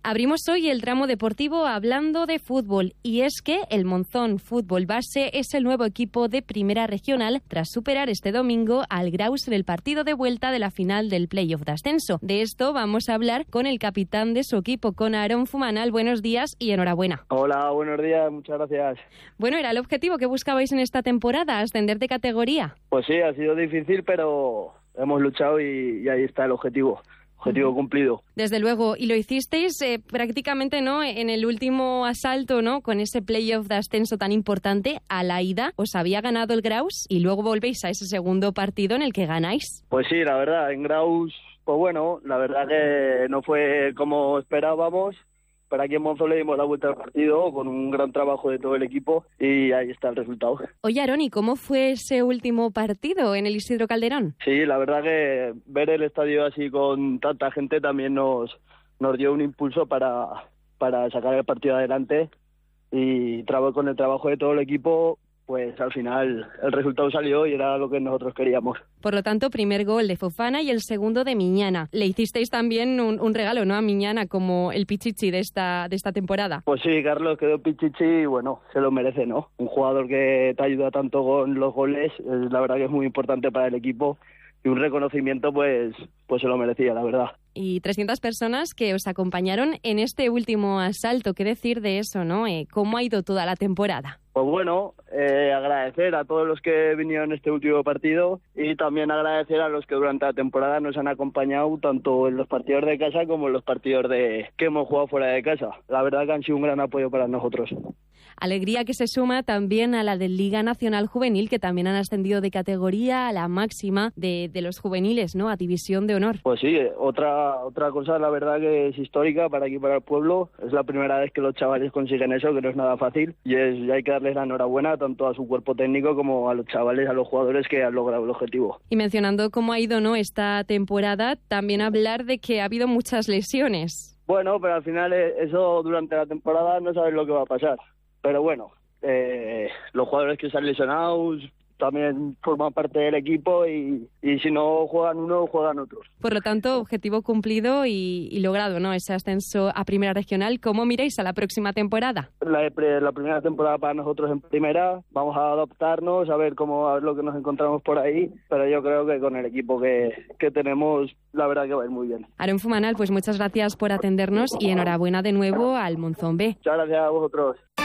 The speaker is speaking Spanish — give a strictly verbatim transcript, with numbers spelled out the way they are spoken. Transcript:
Abrimos hoy el tramo deportivo hablando de fútbol y es que el Monzón Fútbol Base es el nuevo equipo de Primera Regional tras superar este domingo al Graus en el partido de vuelta de la final del playoff de ascenso. De esto vamos a hablar con el capitán de su equipo, con Aarón Fumanal. Buenos días y enhorabuena. Hola, buenos días, muchas gracias. Bueno, ¿era el objetivo que buscabais en esta temporada, ascender de categoría? Pues sí, ha sido difícil, pero hemos luchado y, y ahí está el objetivo. Objetivo cumplido. Desde luego, y lo hicisteis eh, prácticamente no en el último asalto, ¿no? Con ese playoff de ascenso tan importante. A la ida os había ganado el Graus y luego volvéis a ese segundo partido en el que ganáis. Pues sí, la verdad, en Graus, pues bueno, la verdad que no fue como esperábamos. Pero aquí en Monzón le dimos la vuelta al partido con un gran trabajo de todo el equipo y ahí está el resultado. Oye, Aarón, ¿y cómo fue ese último partido en el Isidro Calderón? Sí, la verdad que ver el estadio así con tanta gente también nos, nos dio un impulso para, para sacar el partido adelante y traba, con el trabajo de todo el equipo, pues al final el resultado salió y era lo que nosotros queríamos. Por lo tanto, primer gol de Fofana y el segundo de Miñana. Le hicisteis también un, un regalo, ¿no?, a Miñana como el pichichi de esta de esta temporada. Pues sí, Carlos quedó pichichi y bueno, se lo merece, ¿no? Un jugador que te ayuda tanto con los goles, la verdad que es muy importante para el equipo y un reconocimiento pues, pues se lo merecía, la verdad. Y trescientas personas que os acompañaron en este último asalto. ¿Qué decir de eso, no? Eh, ¿Cómo ha ido toda la temporada? Pues bueno, eh, agradecer a todos los que vinieron en este último partido y también agradecer a los que durante la temporada nos han acompañado tanto en los partidos de casa como en los partidos de que hemos jugado fuera de casa. La verdad que han sido un gran apoyo para nosotros. Alegría que se suma también a la de Liga Nacional Juvenil, que también han ascendido de categoría a la máxima de, de los juveniles, ¿no?, a División de Honor. Pues sí, otra otra cosa, la verdad que es histórica para aquí, para el pueblo. Es la primera vez que los chavales consiguen eso, que no es nada fácil. Y, es, y hay que darles la enhorabuena tanto a su cuerpo técnico como a los chavales, a los jugadores que han logrado el objetivo. Y mencionando cómo ha ido, ¿no?, esta temporada, también hablar de que ha habido muchas lesiones. Bueno, pero al final eso durante la temporada no sabes lo que va a pasar. Pero bueno, eh, los jugadores que se han lesionado también forman parte del equipo y, y si no juegan uno, juegan otros. Por lo tanto, objetivo cumplido y, y logrado, ¿no?, ese ascenso a Primera Regional. ¿Cómo miráis a la próxima temporada? La, la primera temporada para nosotros en Primera, vamos a adaptarnos, a ver cómo a ver lo que nos encontramos por ahí, pero yo creo que con el equipo que, que tenemos, la verdad que va a ir muy bien. Aarón Fumanal, pues muchas gracias por atendernos y enhorabuena de nuevo al Monzón B. Muchas gracias a vosotros.